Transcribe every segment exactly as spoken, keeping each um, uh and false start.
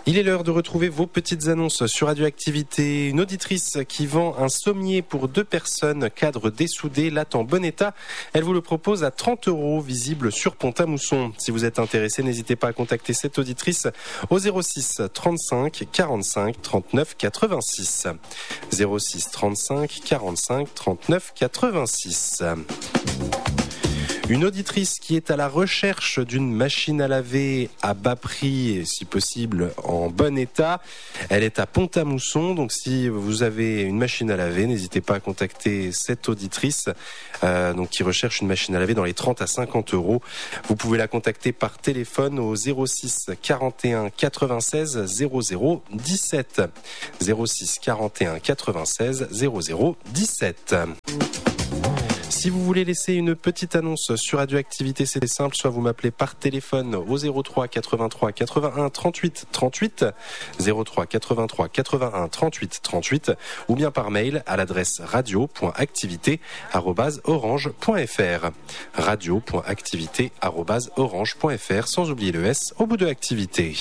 Il est l'heure de retrouver vos petites annonces sur Radioactivité. Une auditrice qui vend un sommier pour deux personnes, cadre dessoudé, latte en bon état. Elle vous le propose à trente euros, visible sur Pont-à-Mousson. Si vous êtes intéressé, n'hésitez pas à contacter cette auditrice au zéro six trente-cinq quarante-cinq trente-neuf quatre-vingt-six. zéro six trente-cinq quarante-cinq trente-neuf quatre-vingt-six. Une auditrice qui est à la recherche d'une machine à laver à bas prix et si possible en bon état. Elle est à Pont-à-Mousson, donc si vous avez une machine à laver, n'hésitez pas à contacter cette auditrice euh, donc qui recherche une machine à laver dans les trente à cinquante euros. Vous pouvez la contacter par téléphone au zéro six quarante et un quatre-vingt-seize zéro zéro dix-sept. zéro six quarante et un quatre-vingt-seize zéro zéro dix-sept. Si vous voulez laisser une petite annonce sur Radioactivité, c'est simple, soit vous m'appelez par téléphone au zéro trois quatre-vingt-trois quatre-vingt-un trente-huit trente-huit, zéro trois quatre-vingt-trois quatre-vingt-un trente-huit trente-huit, ou bien par mail à l'adresse radio point activité arobase orange point fr, radio point activité arobase orange point fr, sans oublier le S au bout de activité.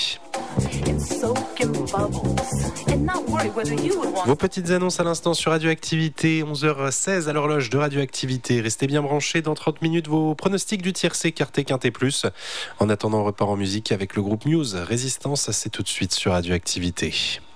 Vos petites annonces à l'instant sur Radioactivité, onze heures seize à l'horloge de Radioactivité. Restez bien branchés, dans trente minutes, vos pronostics du tiercé Quartet Quintet Plus. En attendant, on repart en musique avec le groupe Muse. Résistance, c'est tout de suite sur Radioactivité.